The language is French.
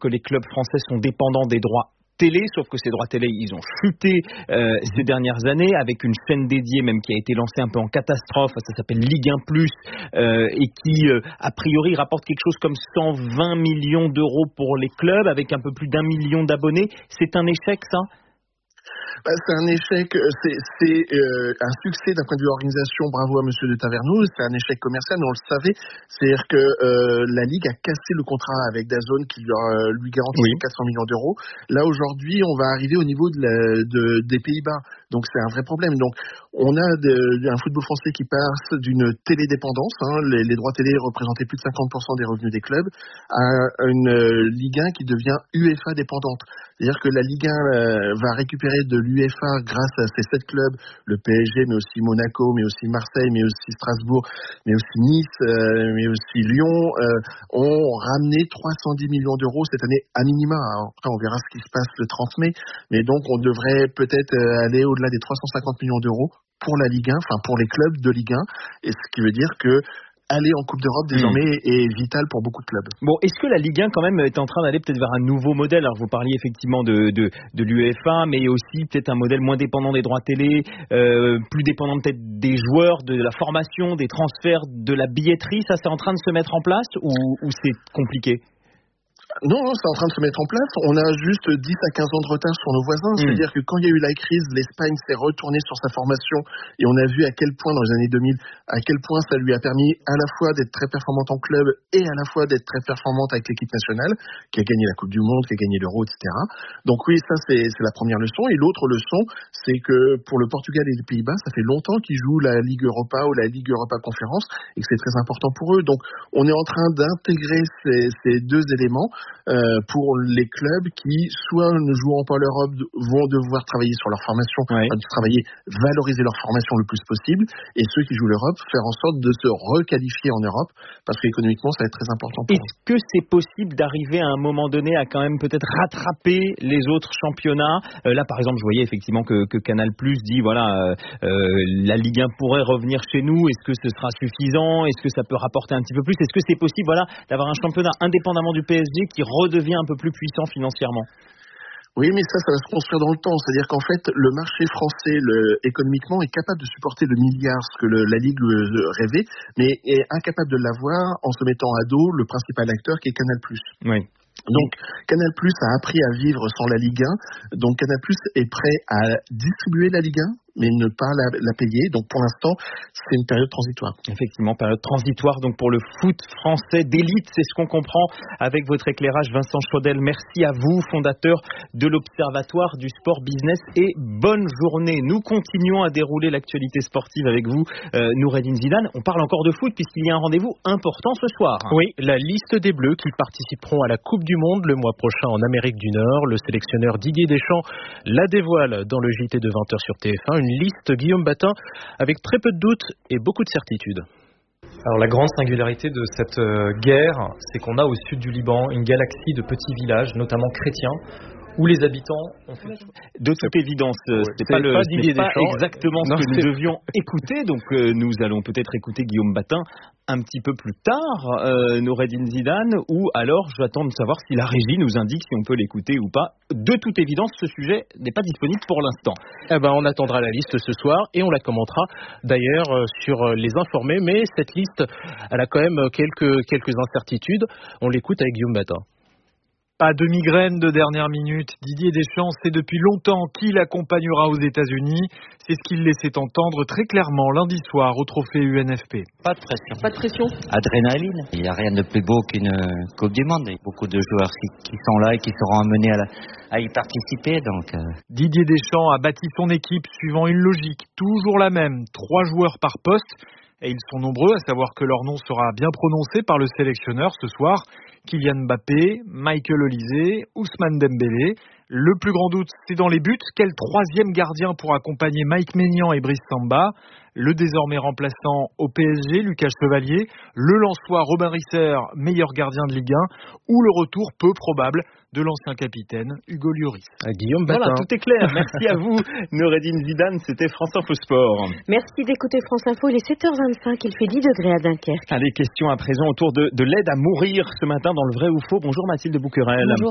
que les clubs français sont dépendants des droits télé, sauf que ces droits télé, ils ont chuté ces dernières années, avec une chaîne dédiée même qui a été lancée un peu en catastrophe, ça s'appelle Ligue 1+, et qui, a priori, rapporte quelque chose comme 120 millions d'euros pour les clubs, avec un peu plus d'1 million d'abonnés. C'est un échec, ça ? C'est un échec, c'est un succès d'un point de vue organisation, bravo à monsieur de Taverneau, c'est un échec commercial, mais on le savait, c'est-à-dire que la Ligue a cassé le contrat avec DAZN qui lui garantissait 400 millions d'euros. Là aujourd'hui, on va arriver au niveau des Pays-Bas, donc c'est un vrai problème. Donc on a un football français qui passe d'une télédépendance, les droits télé représentaient plus de 50% des revenus des clubs, à une Ligue 1 qui devient UEFA dépendante. C'est-à-dire que la Ligue 1 va récupérer de l'UEFA grâce à ces 7 clubs, le PSG, mais aussi Monaco, mais aussi Marseille, mais aussi Strasbourg, mais aussi Nice, mais aussi Lyon, ont ramené 310 millions d'euros cette année à minima. Alors, après, on verra ce qui se passe le 30 mai, mais donc on devrait peut-être aller au-delà des 350 millions d'euros pour la Ligue 1, enfin pour les clubs de Ligue 1, et ce qui veut dire que aller en Coupe d'Europe désormais est vital pour beaucoup de clubs. Bon, est-ce que la Ligue 1 quand même est en train d'aller peut-être vers un nouveau modèle ? Alors vous parliez effectivement de l'UEFA, mais aussi peut-être un modèle moins dépendant des droits télé, plus dépendant peut-être des joueurs, de la formation, des transferts, de la billetterie. Ça, c'est en train de se mettre en place ou c'est compliqué ? Non, c'est en train de se mettre en place. On a juste 10 à 15 ans de retard sur nos voisins. C'est-à-dire que quand il y a eu la crise, l'Espagne s'est retournée sur sa formation et on a vu à quel point, dans les années 2000, à quel point ça lui a permis à la fois d'être très performante en club et à la fois d'être très performante avec l'équipe nationale, qui a gagné la Coupe du Monde, qui a gagné l'Euro, etc. Donc oui, ça c'est la première leçon. Et l'autre leçon, c'est que pour le Portugal et les Pays-Bas, ça fait longtemps qu'ils jouent la Ligue Europa ou la Ligue Europa Conférence et que c'est très important pour eux. Donc on est en train d'intégrer ces deux éléments pour les clubs qui, soit ne jouant pas l'Europe, vont devoir travailler sur leur formation, valoriser leur formation le plus possible, et ceux qui jouent l'Europe, faire en sorte de se requalifier en Europe, parce qu'économiquement, ça va être très important pour eux. Est-ce que c'est possible d'arriver à un moment donné à quand même peut-être rattraper les autres championnats ? Là, par exemple, je voyais effectivement que Canal+ dit, voilà, la Ligue 1 pourrait revenir chez nous. Est-ce que ce sera suffisant ? Est-ce que ça peut rapporter un petit peu plus ? Est-ce que c'est possible, voilà, d'avoir un championnat indépendamment du PSG qui redevient un peu plus puissant financièrement ? Oui, mais ça va se construire dans le temps. C'est-à-dire qu'en fait, le marché français, économiquement, est capable de supporter le milliard, ce que la Ligue rêvait, mais est incapable de l'avoir en se mettant à dos le principal acteur qui est Canal+. Oui. Donc, Canal+ a appris à vivre sans la Ligue 1. Donc, Canal+ est prêt à distribuer la Ligue 1, mais ne pas la payer. Donc, pour l'instant, c'est une période transitoire. Effectivement, période transitoire donc pour le foot français d'élite. C'est ce qu'on comprend avec votre éclairage, Vincent Chaudel. Merci à vous, fondateur de l'Observatoire du Sport Business, et bonne journée. Nous continuons à dérouler l'actualité sportive avec vous, Noureddine Zidane. On parle encore de foot puisqu'il y a un rendez-vous important ce soir. Oui, la liste des Bleus qui participeront à la Coupe du Monde le mois prochain en Amérique du Nord. Le sélectionneur Didier Deschamps la dévoile dans le JT de 20h sur TF1. Une liste, Guillaume Batin, avec très peu de doutes et beaucoup de certitudes. Alors la grande singularité de cette guerre, c'est qu'on a au sud du Liban une galaxie de petits villages, notamment chrétiens, où les habitants ont fait... De toute évidence, ce n'est pas exactement ce que nous devions écouter, donc nous allons peut-être écouter Guillaume Batin un petit peu plus tard, Noureddine Zidane, ou alors je vais attendre de savoir si la régie nous indique si on peut l'écouter ou pas. De toute évidence, ce sujet n'est pas disponible pour l'instant. On attendra la liste ce soir et on la commentera d'ailleurs sur Les Informés, mais cette liste, elle a quand même quelques incertitudes. On l'écoute avec Guillaume Batin. Pas de migraine de dernière minute. Didier Deschamps sait depuis longtemps qui l'accompagnera aux États-Unis. C'est ce qu'il laissait entendre très clairement lundi soir au trophée UNFP. Pas de pression. Pas de pression. Adrénaline. Il n'y a rien de plus beau qu'une Coupe du Monde. Il y a beaucoup de joueurs qui sont là et qui seront amenés à y participer. Donc, Didier Deschamps a bâti son équipe suivant une logique toujours la même. 3 joueurs par poste. Et ils sont nombreux à savoir que leur nom sera bien prononcé par le sélectionneur ce soir. Kylian Mbappé, Michael Olise, Ousmane Dembélé. Le plus grand doute, c'est dans les buts. Quel troisième gardien pour accompagner Mike Maignan et Brice Samba ? Le désormais remplaçant au PSG, Lucas Chevalier. Le Lensois Robin Risser, meilleur gardien de Ligue 1. Ou le retour peu probable de l'ancien capitaine Hugo Lloris. Guillaume Batin. Voilà, tout est clair. Merci à vous, Noureddine Zidane. C'était France Info Sport. Merci d'écouter France Info. Il est 7h25. Il fait 10 degrés à Dunkerque. Allez, question à présent autour de l'aide à mourir ce matin dans le vrai ou faux. Bonjour Mathilde Bouquerel. Bonjour.